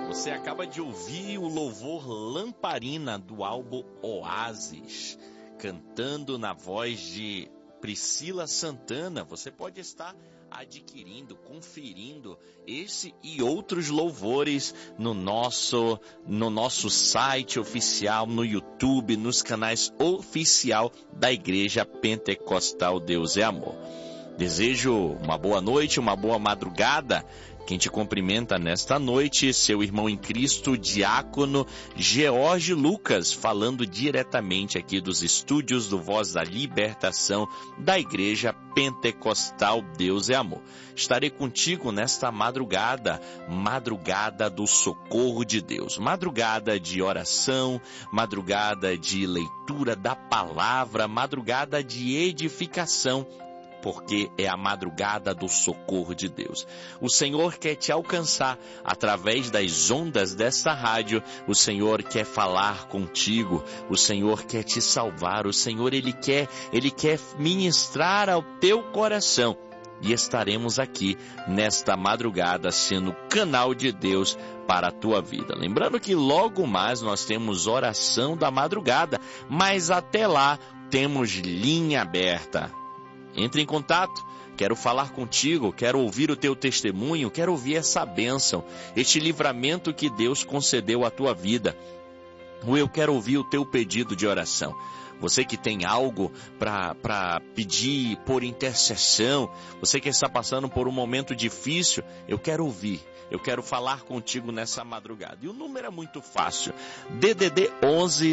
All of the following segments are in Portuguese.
Você acaba de ouvir o louvor Lamparina do álbum Oásis, cantando na voz de Priscila Santana. Você pode estar adquirindo, conferindo esse e outros louvores no nosso site oficial, no YouTube, nos canais oficial da Igreja Pentecostal Deus é Amor. Desejo uma boa noite, uma boa madrugada. Quem te cumprimenta nesta noite, seu irmão em Cristo, diácono George Lucas, falando diretamente aqui dos estúdios do Voz da Libertação da Igreja Pentecostal Deus é Amor. Estarei contigo nesta madrugada, madrugada do socorro de Deus, madrugada de oração, madrugada de leitura da palavra, madrugada de edificação, porque é a madrugada do socorro de Deus. O Senhor quer te alcançar através das ondas desta rádio. O Senhor quer falar contigo. O Senhor quer te salvar. O Senhor, Ele quer ministrar ao teu coração. E estaremos aqui nesta madrugada sendo canal de Deus para a tua vida. Lembrando que logo mais nós temos oração da madrugada, mas até lá temos linha aberta. Entre em contato, quero falar contigo, quero ouvir o teu testemunho, quero ouvir essa bênção, este livramento que Deus concedeu à tua vida. Eu quero ouvir o teu pedido de oração. Você que tem algo para pedir por intercessão, você que está passando por um momento difícil, eu quero ouvir. Eu quero falar contigo nessa madrugada. E o número é muito fácil. DDD 11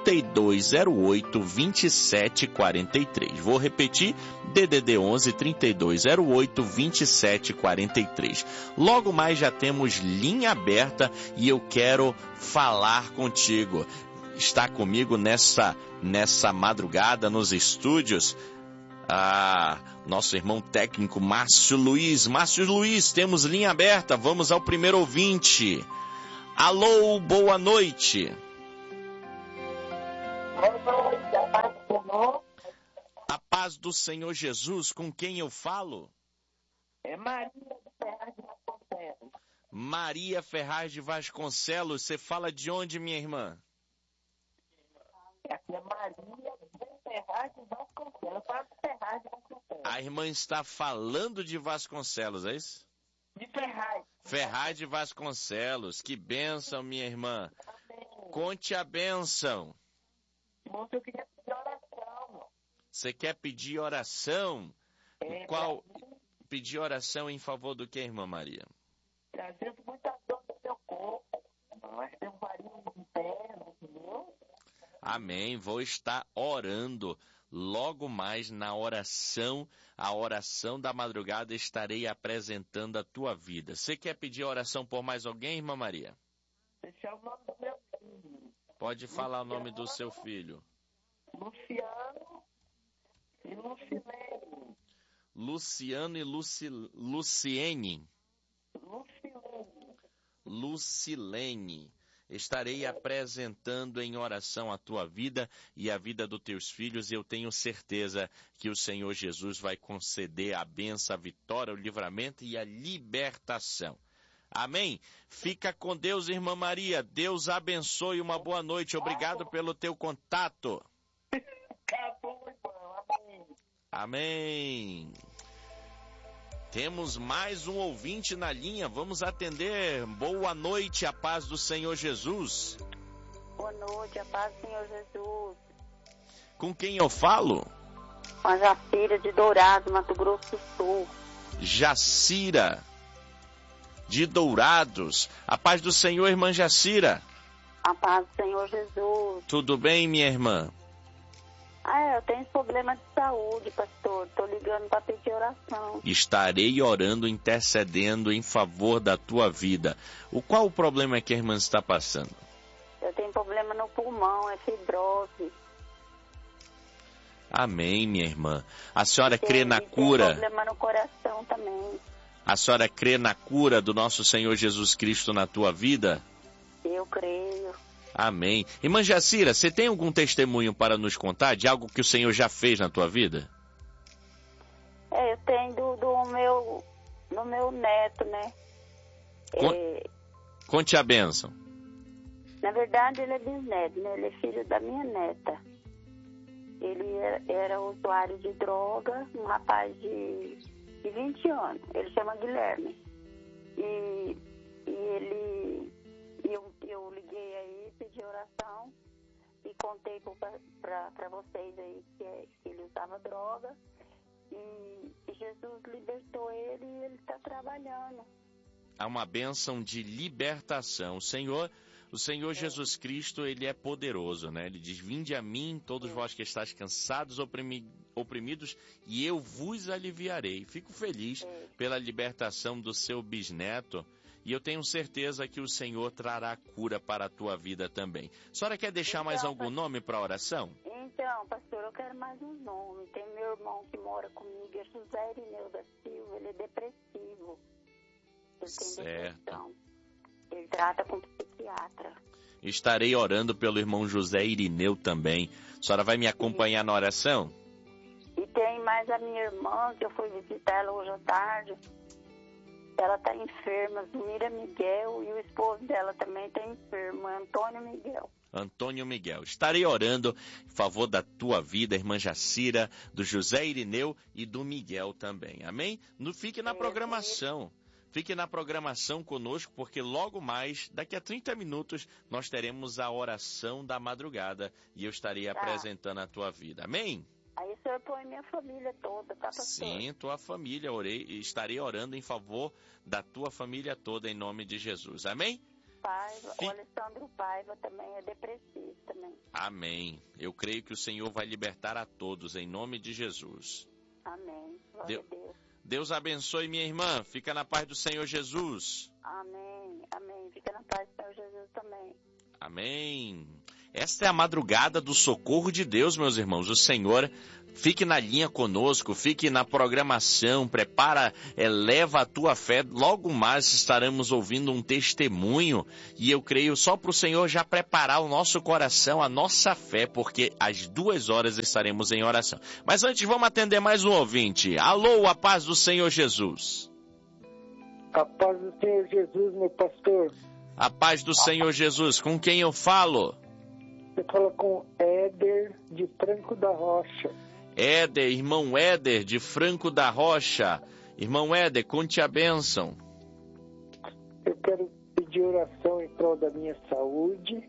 3208 2743. Vou repetir. DDD 11 3208 2743. Logo mais já temos linha aberta e eu quero falar contigo. Está comigo nessa madrugada nos estúdios nosso irmão técnico Márcio Luiz. Márcio Luiz, temos linha aberta, vamos ao primeiro ouvinte. Alô, boa noite. Boa noite, a paz do Senhor. A paz do Senhor Jesus, com quem eu falo? É Maria de Ferraz de Vasconcelos. Maria Ferraz de Vasconcelos, você fala de onde, minha irmã? Aqui é Maria de Ferraz de Vasconcelos. Eu falo de Ferraz de Vasconcelos. A irmã está falando de Vasconcelos, é isso? De Ferraz. Ferraz de Vasconcelos, que bênção, minha irmã. Amém. Conte a bênção. Moço, eu queria pedir oração. Você quer pedir oração? Qual? Pedir oração em favor do que, irmã Maria? Trazendo muita dor do seu corpo. Nós temos varinhos internos, entendeu? Amém. Vou estar orando. Logo mais na oração, a oração da madrugada, estarei apresentando a tua vida. Você quer pedir oração por mais alguém, irmã Maria? Deixar o nome do meu filho. Pode falar o nome do seu filho. Luciano e Lucilene. Luciano e Luciene. Lucilene. Estarei apresentando em oração a tua vida e a vida dos teus filhos, e eu tenho certeza que o Senhor Jesus vai conceder a bênção, a vitória, o livramento e a libertação. Amém? Fica com Deus, irmã Maria. Deus abençoe, uma boa noite. Obrigado pelo teu contato. Acabou, irmão. Amém. Amém. Temos mais um ouvinte na linha, vamos atender. Boa noite, a paz do Senhor Jesus. Boa noite, a paz do Senhor Jesus. Com quem eu falo? Com a Jacira de Dourado, Mato Grosso do Sul. Jacira de Dourados. A paz do Senhor, irmã Jacira. A paz do Senhor Jesus. Tudo bem, minha irmã? Eu tenho problema de saúde, pastor. Estou ligando para pedir oração. Estarei orando, intercedendo em favor da tua vida. Qual o problema que a irmã está passando? Eu tenho problema no pulmão, é fibrose. Amém, minha irmã. A senhora crê na cura? Tem problema no coração também. A senhora crê na cura do nosso Senhor Jesus Cristo na tua vida? Eu creio. Amém. Irmã Jacira, você tem algum testemunho para nos contar de algo que o Senhor já fez na tua vida? Eu tenho do meu neto, né? Conte a bênção. Na verdade, ele é bisneto, né? Ele é filho da minha neta. Ele era usuário de droga, um rapaz de 20 anos. Ele chama Guilherme. E eu liguei aí, pedi oração e contei para vocês aí que ele usava droga. E Jesus libertou ele e ele está trabalhando. Há uma bênção de libertação. O Senhor Jesus Cristo, ele é poderoso, né? Ele diz: vinde a mim, todos vós que estáis cansados, oprimidos, e eu vos aliviarei. Fico feliz pela libertação do seu bisneto, e eu tenho certeza que o Senhor trará cura para a tua vida também. A senhora quer deixar mais algum nome para a oração? Então, pastor, eu quero mais um nome. Tem meu irmão que mora comigo, é José Irineu da Silva, ele é depressivo. Ele tem depressão. Ele trata com psiquiatra. Estarei orando pelo irmão José Irineu também. A senhora vai me acompanhar na oração? E tem mais a minha irmã, que eu fui visitar ela hoje à tarde. Ela está enferma, Zumira Miguel, e o esposo dela também está enfermo, Antônio Miguel. Antônio Miguel. Estarei orando em favor da tua vida, irmã Jacira, do José Irineu e do Miguel também. Amém? Fique na programação. Fique na programação conosco, porque logo mais, daqui a 30 minutos, nós teremos a oração da madrugada e eu estarei apresentando a tua vida. Amém? Aí o senhor põe minha família toda, tá, pastor? Sim, tua família. Estarei orando em favor da tua família toda, em nome de Jesus. Amém? Paiva, o Alessandro Paiva também é depressivo também. Amém. Eu creio que o Senhor vai libertar a todos, em nome de Jesus. Amém. Glória a Deus. Deus abençoe minha irmã. Fica na paz do Senhor Jesus. Amém. Amém. Fica na paz do Senhor Jesus também. Amém. Esta é a madrugada do socorro de Deus, meus irmãos. O Senhor, fique na linha conosco, fique na programação, prepara, eleva a tua fé. Logo mais estaremos ouvindo um testemunho e eu creio só para o Senhor já preparar o nosso coração, a nossa fé, porque às 2h estaremos em oração. Mas antes vamos atender mais um ouvinte. Alô, a paz do Senhor Jesus. A paz do Senhor Jesus, meu pastor. A paz do Senhor Jesus. Com quem eu falo? Você fala com Éder de Franco da Rocha. Éder, irmão Éder de Franco da Rocha. Irmão Éder, conte a bênção. Eu quero pedir oração em prol da minha saúde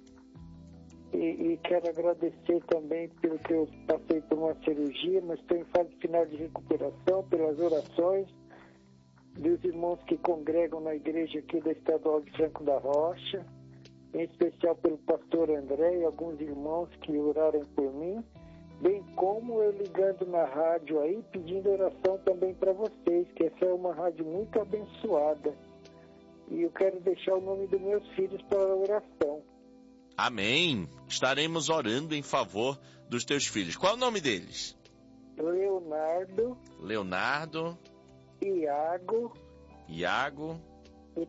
e quero agradecer também pelo que eu passei por uma cirurgia, mas estou em fase final de recuperação, pelas orações dos irmãos que congregam na igreja aqui da Estadual de Franco da Rocha, em especial pelo pastor André e alguns irmãos que oraram por mim, bem como eu ligando na rádio aí, pedindo oração também para vocês, que essa é uma rádio muito abençoada. E eu quero deixar o nome dos meus filhos para a oração. Amém. Estaremos orando em favor dos teus filhos. Qual é o nome deles? Leonardo. Iago. E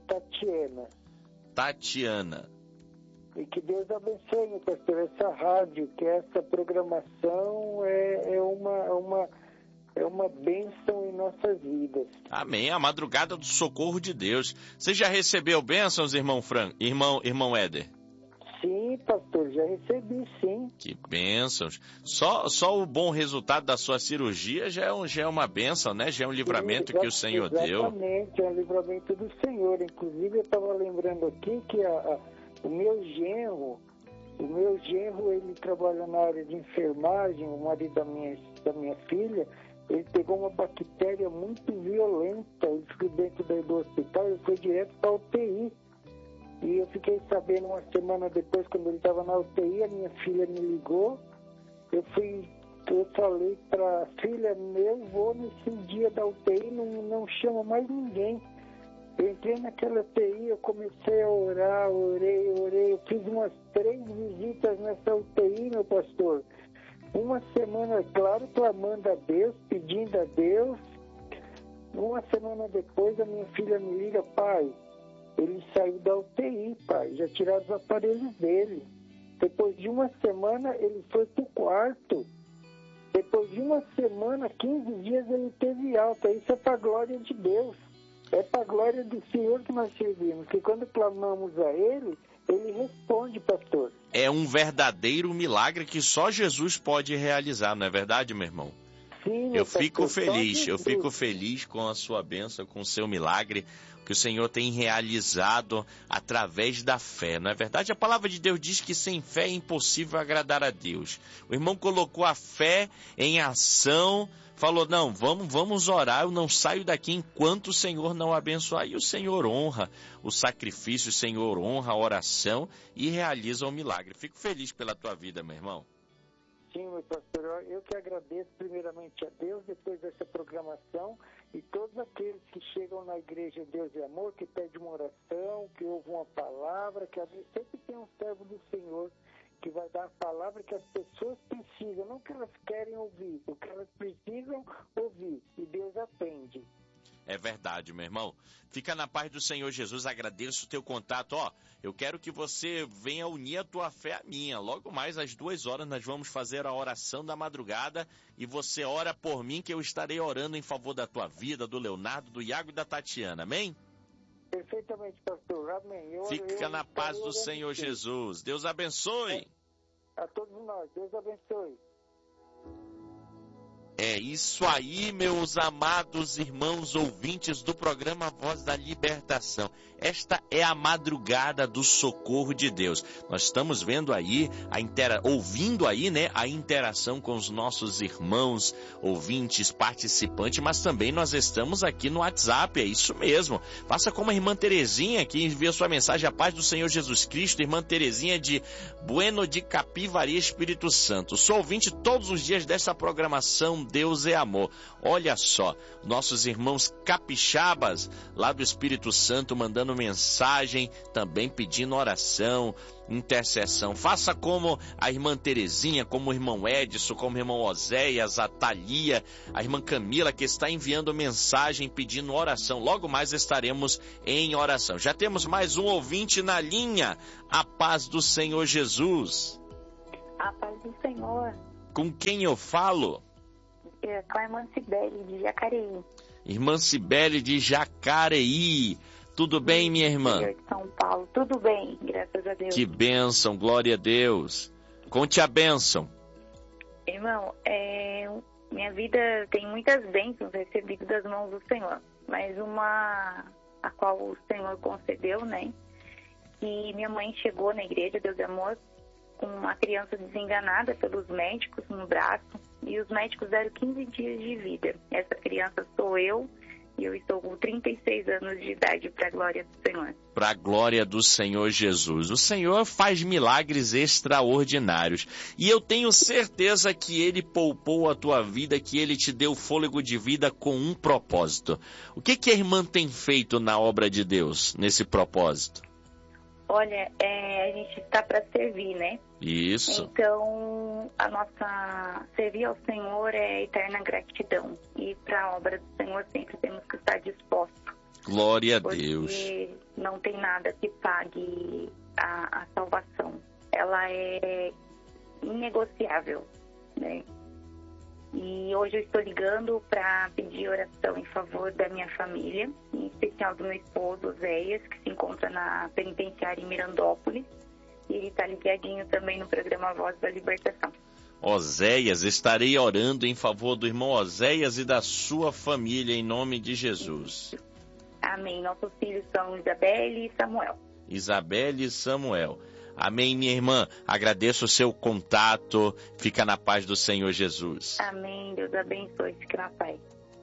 Tatiana. E que Deus abençoe, meu pastor, essa rádio, que essa programação é uma bênção em nossas vidas. Amém. A madrugada do socorro de Deus. Você já recebeu bênçãos, irmão Éder? Sim, pastor, já recebi, sim. Que bênçãos. Só o bom resultado da sua cirurgia já é uma bênção, né? Já é um livramento que o Senhor deu. Exatamente, é um livramento do Senhor. Inclusive, eu estava lembrando aqui que o meu genro, ele trabalha na área de enfermagem, o marido da minha filha, ele pegou uma bactéria muito violenta, ele ficou dentro do hospital, ele foi direto para a UTI. E eu fiquei sabendo uma semana depois, quando ele estava na UTI, a minha filha me ligou, eu falei para a filha, eu vou nesse dia da UTI, não chama mais ninguém. Eu entrei naquela UTI, eu comecei a orar, orei, eu fiz umas 3 visitas nessa UTI, meu pastor. Uma semana, claro, clamando a Deus, pedindo a Deus. Uma semana depois, a minha filha me liga, pai, ele saiu da UTI, pai, já tiraram os aparelhos dele. Depois de uma semana, ele foi pro quarto. Depois de uma semana, 15 dias, ele teve alta. Isso é para a glória de Deus. É para a glória do Senhor que nós servimos, que quando clamamos a Ele, Ele responde, pastor. É um verdadeiro milagre que só Jesus pode realizar, não é verdade, meu irmão? Sim, Eu fico pastor, feliz, eu fico feliz com a sua bênção, com o seu milagre, que o Senhor tem realizado através da fé. Não é verdade? A palavra de Deus diz que sem fé é impossível agradar a Deus. O irmão colocou a fé em ação, falou, não, vamos orar, eu não saio daqui enquanto o Senhor não abençoar. E o Senhor honra o sacrifício, o Senhor honra a oração e realiza o milagre. Fico feliz pela tua vida, meu irmão. Sim, meu pastor, eu que agradeço primeiramente a Deus, depois dessa programação, e todos aqueles que chegam na igreja Deus e Amor, que pedem uma oração, que ouvem uma palavra, que sempre tem um servo do Senhor que vai dar a palavra que as pessoas precisam, não que elas querem ouvir, o que elas precisam ouvir, e Deus atende. É verdade, meu irmão. Fica na paz do Senhor Jesus, agradeço o teu contato. Eu quero que você venha unir a tua fé à minha. Logo mais às 2h nós vamos fazer a oração da madrugada e você ora por mim que eu estarei orando em favor da tua vida, do Leonardo, do Iago e da Tatiana. Amém? Perfeitamente, pastor. Amém. Fica na paz do Senhor Jesus. Deus abençoe. A todos nós. Deus abençoe. É isso aí, meus amados irmãos ouvintes do programa Voz da Libertação. Esta é a madrugada do socorro de Deus. Nós estamos vendo aí, ouvindo aí, né, a interação com os nossos irmãos, ouvintes, participantes, mas também nós estamos aqui no WhatsApp, é isso mesmo. Faça como a irmã Terezinha, que envia sua mensagem, a paz do Senhor Jesus Cristo, irmã Terezinha de Bueno de Capivari, Espírito Santo. Sou ouvinte todos os dias dessa programação Deus é Amor. Olha só, nossos irmãos capixabas lá do Espírito Santo mandando mensagem, também pedindo oração, intercessão. Faça como a irmã Terezinha, como o irmão Edson, como o irmão Oséias, a Thalia, a irmã Camila, que está enviando mensagem pedindo oração. Logo mais estaremos em oração. Já temos mais um ouvinte na linha. A paz do Senhor Jesus. A paz do Senhor. Com quem eu falo? Com a irmã Cibele de Jacareí. Irmã Cibele de Jacareí. Tudo bem, minha irmã? De São Paulo. Tudo bem, graças a Deus. Que bênção, glória a Deus. Conte a bênção. Irmão, minha vida tem muitas bênçãos recebidas das mãos do Senhor. Mas uma a qual o Senhor concedeu, né? Que minha mãe chegou na igreja, Deus é Amor, com uma criança desenganada pelos médicos no braço. E os médicos deram 15 dias de vida. Essa criança sou eu. E eu estou com 36 anos de idade, para a glória do Senhor. Para a glória do Senhor Jesus. O Senhor faz milagres extraordinários. E eu tenho certeza que Ele poupou a tua vida, que Ele te deu fôlego de vida com um propósito. O que a irmã tem feito na obra de Deus, nesse propósito? Olha, a gente está para servir, né? Isso. Então, a nossa servir ao Senhor é eterna gratidão. E para a obra do Senhor sempre temos que estar dispostos. Glória a Deus. Porque não tem nada que pague a salvação. Ela é inegociável, né? E hoje eu estou ligando para pedir oração em favor da minha família, em especial do meu esposo, Oséias, que se encontra na penitenciária em Mirandópolis. E ele está ligadinho também no programa Voz da Libertação. Oséias, estarei orando em favor do irmão Oséias e da sua família, em nome de Jesus. Amém. Nossos filhos são Isabelle e Samuel. Isabelle e Samuel. Amém, minha irmã. Agradeço o seu contato. Fica na paz do Senhor Jesus. Amém. Deus abençoe. Fique na paz.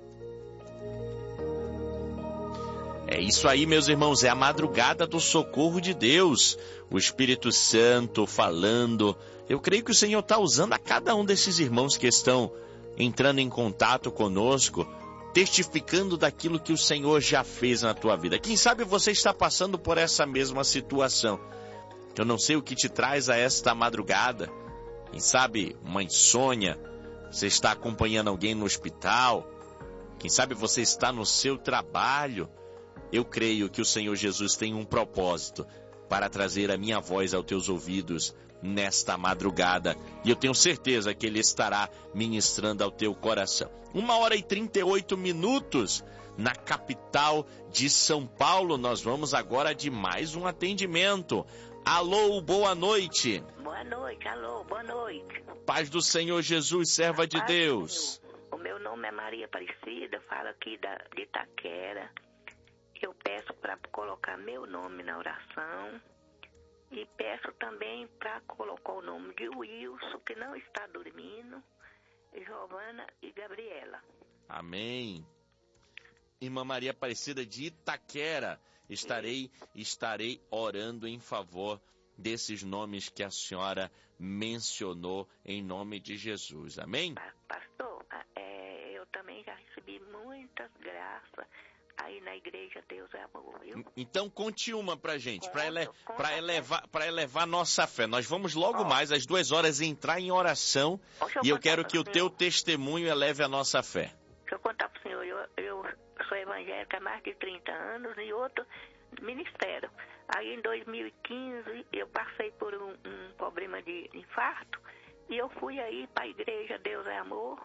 É isso aí, meus irmãos. É a madrugada do socorro de Deus. O Espírito Santo falando. Eu creio que o Senhor está usando a cada um desses irmãos que estão entrando em contato conosco, testificando daquilo que o Senhor já fez na tua vida. Quem sabe você está passando por essa mesma situação. Eu não sei o que te traz a esta madrugada. Quem sabe uma insônia, você está acompanhando alguém no hospital. Quem sabe você está no seu trabalho. Eu creio que o Senhor Jesus tem um propósito para trazer a minha voz aos teus ouvidos nesta madrugada. E eu tenho certeza que Ele estará ministrando ao teu coração. 1h38. na capital de São Paulo. Nós vamos agora de mais um atendimento. Alô, boa noite. Boa noite, alô, boa noite. Paz do Senhor Jesus, serva de Deus. O meu nome é Maria Aparecida, falo aqui de Itaquera. Eu peço para colocar meu nome na oração e peço também para colocar o nome de Wilson, que não está dormindo, Giovana e Gabriela. Amém. Irmã Maria Aparecida de Itaquera, estarei orando em favor desses nomes que a senhora mencionou em nome de Jesus. Amém? Pastor, eu também já recebi muitas graças aí na igreja Deus é Amor, viu? Então conte uma pra gente, para elevar nossa fé. Nós vamos logo mais às 2h entrar em oração e eu quero que o teu testemunho eleve a nossa fé. Deixa eu contar pro senhor, eu sou evangélica há mais de 30 anos e outro ministério. Aí em 2015 eu passei por um problema de infarto e eu fui aí para a igreja Deus é Amor,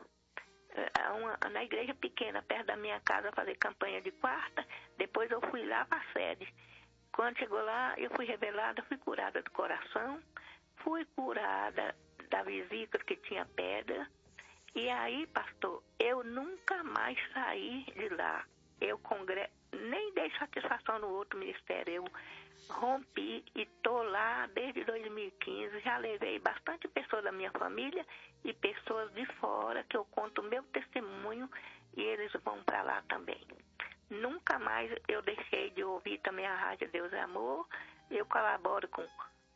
na igreja pequena, perto da minha casa, fazer campanha de quarta. Depois eu fui lá para a sede. Quando chegou lá, eu fui revelada, fui curada do coração, fui curada da vesícula que tinha pedra. E aí, pastor, eu nunca mais saí de lá. Eu nem dei satisfação no outro ministério. Eu rompi e estou lá desde 2015. Já levei bastante pessoas da minha família e pessoas de fora que eu conto o meu testemunho e eles vão para lá também. Nunca mais eu deixei de ouvir também a Rádio Deus é Amor. Eu colaboro com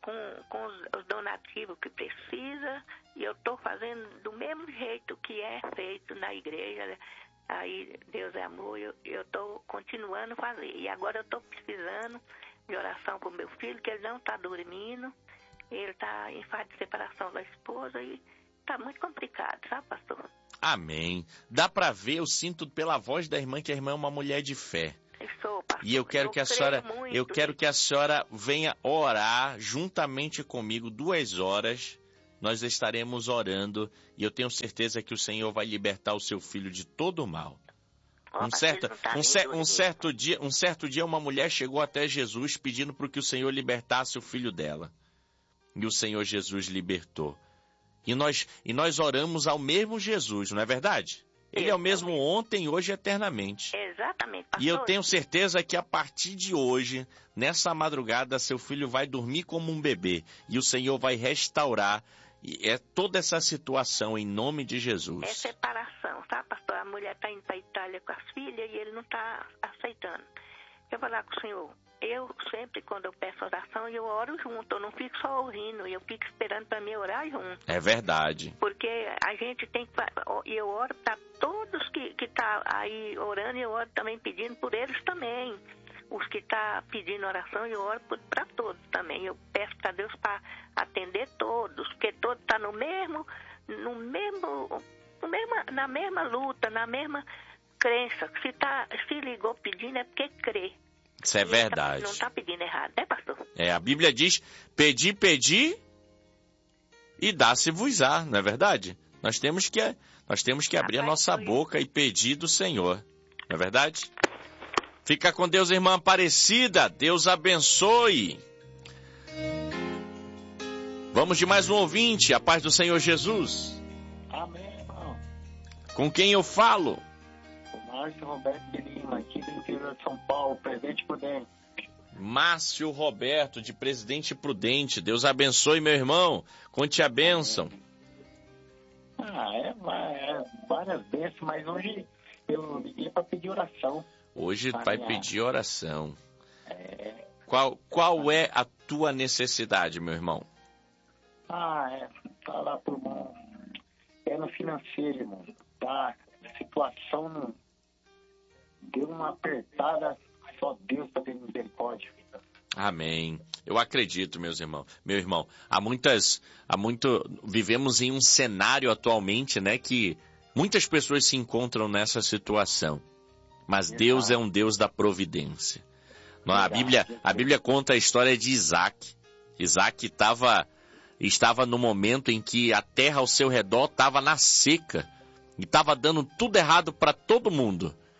os donativos que precisa e eu estou fazendo do mesmo jeito que é feito na igreja. Aí Deus é Amor, eu estou continuando a fazer. E agora eu estou precisando de oração para o meu filho, que ele não está dormindo. Ele está em fase de separação da esposa e está muito complicado, sabe, pastor? Amém. Dá para ver, eu sinto pela voz da irmã que a irmã é uma mulher de fé. Sou, pastor. E eu quero que a senhora venha orar juntamente comigo 2 horas. Nós estaremos orando e eu tenho certeza que o Senhor vai libertar o seu filho de todo o mal. Um certo dia uma mulher chegou até Jesus pedindo para que o Senhor libertasse o filho dela. E o Senhor Jesus libertou. E nós oramos ao mesmo Jesus, não é verdade? Ele é o mesmo ontem, hoje e eternamente. Exatamente, pastor. E eu tenho certeza que a partir de hoje, nessa madrugada, seu filho vai dormir como um bebê. E o Senhor vai restaurar toda essa situação em nome de Jesus. É separação, sabe, pastor? A mulher está indo para a Itália com as filhas e ele não está aceitando. Eu vou falar com o senhor. Eu sempre, quando eu peço oração, eu oro junto. Eu não fico só ouvindo, eu fico esperando para mim orar junto. É verdade. Porque a gente tem que... E eu oro para todos que estão aí orando, e eu oro também pedindo por eles também. Os que estão pedindo oração, eu oro para todos também. Eu peço para Deus para atender todos, porque todos estão na mesma luta, na mesma crença. Se ligou pedindo é porque crê. Isso é verdade. Não está pedindo errado, né, pastor? A Bíblia diz, pedi e dá-se-vos-á, não é verdade? Nós temos que abrir a nossa boca e pedir do Senhor, não é verdade? Fica com Deus, irmã Aparecida. Deus abençoe. Vamos de mais um ouvinte. A paz do Senhor Jesus. Amém, irmão. Com quem eu falo? O Márcio Roberto de Lima, aqui do interior de São Paulo, Presidente Prudente. Márcio Roberto, de Presidente Prudente. Deus abençoe, meu irmão. Conte a bênção. Várias bênçãos, mas hoje eu liguei para pedir oração. Hoje vai pedir oração. Qual é a tua necessidade, meu irmão? Tá lá por mão. É no financeiro, irmão. Tá, a situação não deu uma apertada, só Deus para ter misericórdia. Amém. Eu acredito, meu irmão. Vivemos em um cenário atualmente, né, que muitas pessoas se encontram nessa situação. Mas Deus é um Deus da providência. A Bíblia conta a história de Isaac. Isaac estava no momento em que a terra ao seu redor estava na seca. E estava dando tudo errado para todo mundo.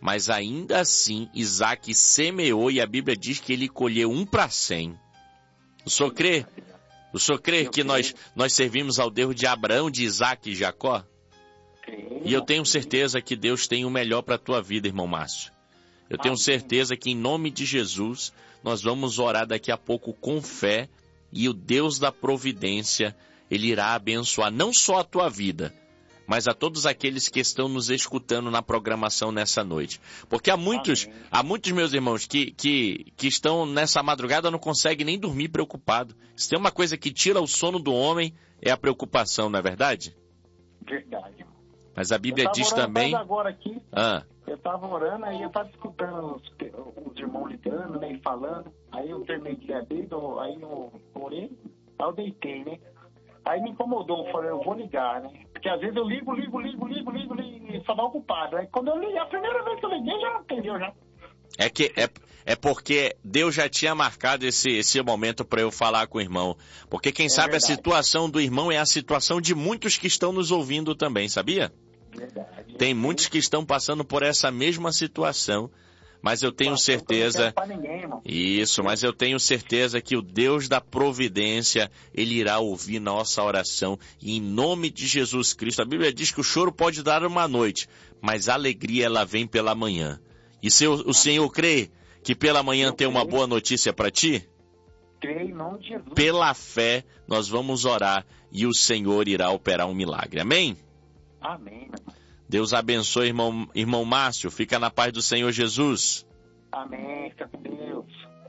Mas ainda assim, Isaac semeou e a Bíblia diz que ele colheu 1 para 100. O senhor crê? O senhor crê que nós servimos ao Deus de Abraão, de Isaac e Jacó? E eu tenho certeza que Deus tem o melhor para a tua vida, irmão Márcio. Eu tenho certeza que em nome de Jesus, nós vamos orar daqui a pouco com fé e o Deus da providência, Ele irá abençoar não só a tua vida, mas a todos aqueles que estão nos escutando na programação nessa noite. Porque há muitos meus irmãos, que estão nessa madrugada não conseguem nem dormir preocupado. Se tem uma coisa que tira o sono do homem, é a preocupação, não é verdade? Verdade. Mas a Bíblia diz também... Agora aqui, eu estava orando, aí eu estava escutando os irmãos ligando, né, e falando. Aí eu terminei de ler, aí eu orei, aí eu deitei, né? Aí me incomodou, eu falei, eu vou ligar, né? Porque às vezes eu ligo e só dá ocupado. Aí quando eu liguei, a primeira vez que eu liguei, já atendeu, já. É porque Deus já tinha marcado esse momento para eu falar com o irmão. Porque quem sabe verdade. A situação do irmão é a situação de muitos que estão nos ouvindo também, sabia? Verdade. Tem muitos que estão passando por essa mesma situação. Mas eu tenho certeza... Mas eu tenho certeza que o Deus da providência, Ele irá ouvir nossa oração. E em nome de Jesus Cristo, a Bíblia diz que o choro pode dar uma noite, mas a alegria ela vem pela manhã. E o Senhor crê que pela manhã tem uma boa notícia para ti? Creio em nome de Jesus. Pela fé, nós vamos orar e o Senhor irá operar um milagre. Amém? Amém. Deus abençoe, irmão Márcio. Fica na paz do Senhor Jesus. Amém. Fica com Deus.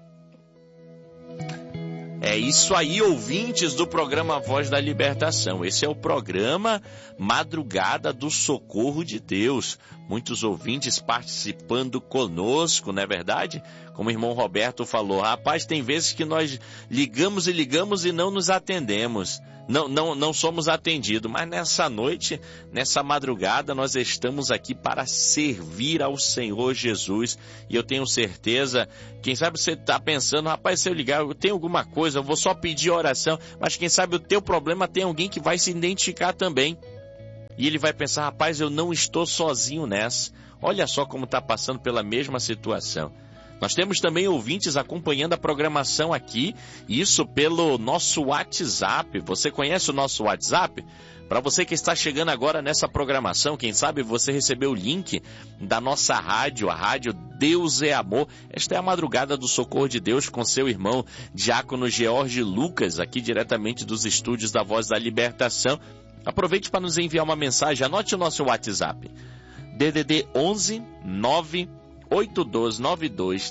É isso aí, ouvintes do programa Voz da Libertação. Esse é o programa Madrugada do Socorro de Deus. Muitos ouvintes participando conosco, não é verdade? Como o irmão Roberto falou, rapaz, tem vezes que nós ligamos e não nos atendemos. Não somos atendidos, mas nessa noite, nessa madrugada, nós estamos aqui para servir ao Senhor Jesus. E eu tenho certeza, quem sabe você está pensando, rapaz, se eu ligar, eu tenho alguma coisa, eu vou só pedir oração, mas quem sabe o teu problema tem alguém que vai se identificar também. E ele vai pensar, rapaz, eu não estou sozinho nessa. Olha só como está passando pela mesma situação. Nós temos também ouvintes acompanhando a programação aqui, isso pelo nosso WhatsApp. Você conhece o nosso WhatsApp? Para você que está chegando agora nessa programação, quem sabe você recebeu o link da nossa rádio, a rádio Deus é Amor. Esta é a Madrugada do Socorro de Deus com seu irmão Diácono George Lucas, aqui diretamente dos estúdios da Voz da Libertação. Aproveite para nos enviar uma mensagem, anote o nosso WhatsApp. DDD 11 9 8292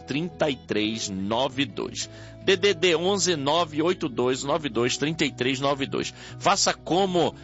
3392. DDD 11 98292 3392. Faça como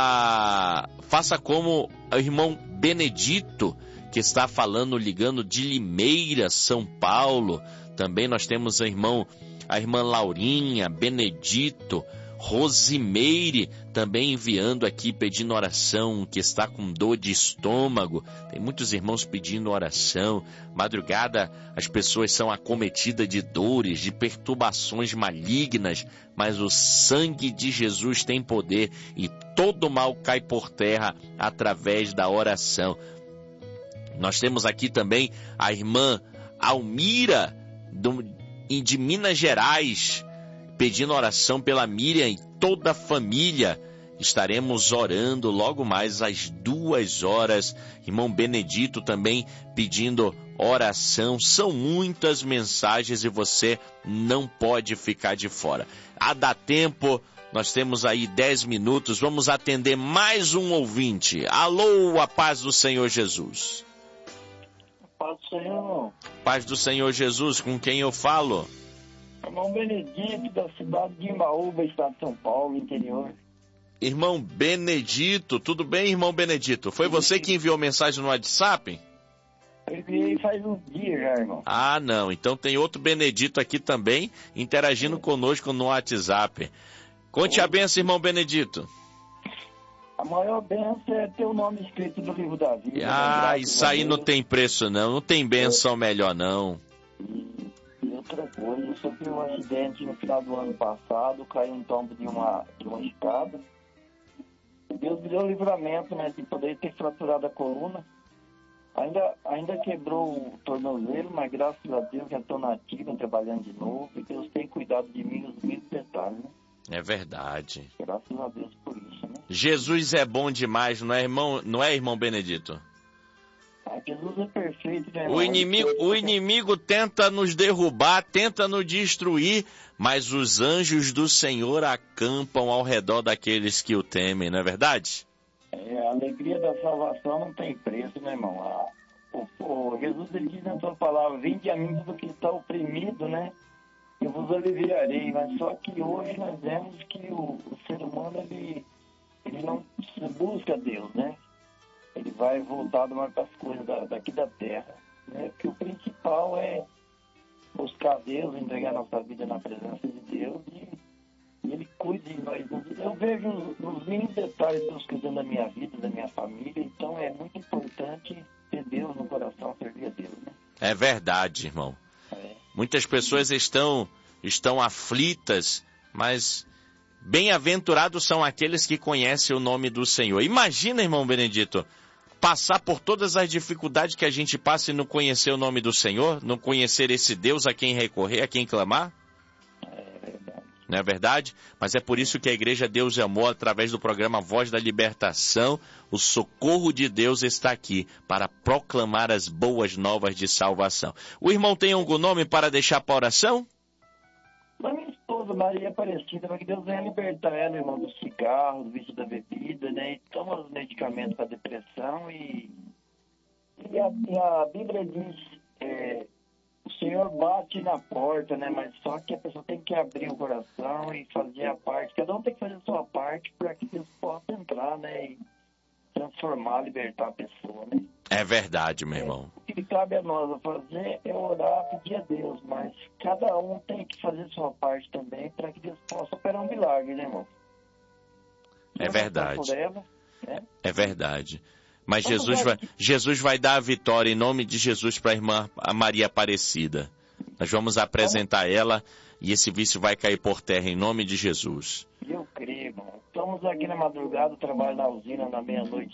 o irmão Benedito, que está falando, ligando de Limeira, São Paulo. Também nós temos a irmã Laurinha, Benedito, Rosimeire também enviando aqui, pedindo oração, que está com dor de estômago. Tem muitos irmãos pedindo oração. Madrugada, as pessoas são acometidas de dores, de perturbações malignas, mas o sangue de Jesus tem poder e todo mal cai por terra através da oração. Nós temos aqui também a irmã Almira, de Minas Gerais, pedindo oração pela Miriam e toda a família. Estaremos orando logo mais às 2h. Irmão Benedito também pedindo oração. São muitas mensagens e você não pode ficar de fora. Dá tempo, nós temos aí 10 minutos. Vamos atender mais um ouvinte. Alô, a paz do Senhor Jesus. Paz do Senhor. Paz do Senhor Jesus, com quem eu falo? Irmão Benedito, da cidade de Imbaúba, estado de São Paulo, interior. Irmão Benedito, tudo bem, irmão Benedito? Foi você que enviou mensagem no WhatsApp? Eu enviei faz uns dias já, irmão. Ah, não. Então tem outro Benedito aqui também, interagindo conosco no WhatsApp. Conte a benção, irmão Benedito. A maior benção é ter o nome escrito no livro da vida. Ah, isso aí não tem preço, não. Não tem benção melhor, não. Outra coisa, eu sofri um acidente no final do ano passado, caí no tombo de uma escada. Deus me deu livramento, né, de poder ter fraturado a coluna. Ainda quebrou o tornozelo, mas graças a Deus já estou nativa, trabalhando de novo, e Deus tem cuidado de mim nos mínimos detalhes, né? É verdade. Graças a Deus por isso, né? Jesus é bom demais, não é, irmão Benedito? Jesus é perfeito, né? O inimigo tenta nos derrubar, tenta nos destruir, mas os anjos do Senhor acampam ao redor daqueles que o temem, não é verdade? A alegria da salvação não tem preço, né, irmão? Jesus, ele diz na sua palavra: vinde a mim tudo que está oprimido, né? Eu vos aliviarei. Mas só que hoje nós vemos que o ser humano, ele não busca Deus, né? Ele vai voltado mais para as coisas daqui da terra, né? Porque o principal é buscar Deus, entregar nossa vida na presença de Deus e Ele cuida de nós. Eu vejo nos mínimos detalhes Deus cuidando da minha vida, da minha família, então é muito importante ter Deus no coração, servir a Deus, né? É verdade, irmão. Muitas pessoas estão aflitas, mas bem-aventurados são aqueles que conhecem o nome do Senhor. Imagina, irmão Benedito, passar por todas as dificuldades que a gente passa e não conhecer o nome do Senhor, não conhecer esse Deus a quem recorrer, a quem clamar. Não é verdade? Mas é por isso que a Igreja Deus e Amor, através do programa Voz da Libertação, o socorro de Deus está aqui para proclamar as boas novas de salvação. O irmão tem algum nome para deixar para a oração? A minha esposa, Maria Aparecida, para que Deus venha libertar ela, irmão, do cigarro, do vício da bebida, né? E toma os medicamentos para depressão e a Bíblia diz... o Senhor bate na porta, né? Mas só que a pessoa tem que abrir o coração e fazer a parte. Cada um tem que fazer a sua parte para que Deus possa entrar, né? E transformar, libertar a pessoa, né? É verdade, meu irmão. O que cabe a nós fazer é orar, pedir a Deus. Mas cada um tem que fazer a sua parte também para que Deus possa operar um milagre, né, irmão? É verdade. Ela, né? É verdade. Mas Jesus vai dar a vitória em nome de Jesus para a irmã Maria Aparecida. Nós vamos apresentar ela e esse vício vai cair por terra em nome de Jesus. Eu creio, irmão. Estamos aqui na madrugada, trabalho na usina na meia-noite